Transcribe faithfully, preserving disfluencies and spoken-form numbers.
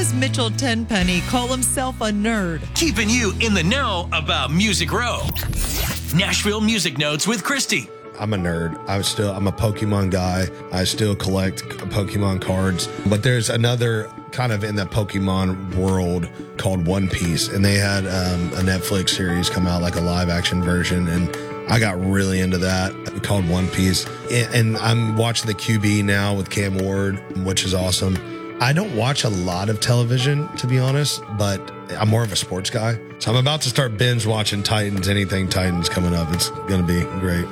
does Mitchell Tenpenny call himself a nerd? Keeping you in the know about Music Row. Nashville Music Notes with Christy. I'm a nerd. I was still, I'm a Pokemon guy. I still collect Pokemon cards. But there's another kind of in the Pokemon world called One Piece. And they had um, a Netflix series come out, like a live action version. And I got really into that, called One Piece. And I'm watching the Q B now with Cam Ward, which is awesome. I don't watch a lot of television, to be honest, but I'm more of a sports guy. So I'm about to start binge watching Titans, anything Titans coming up. It's going to be great.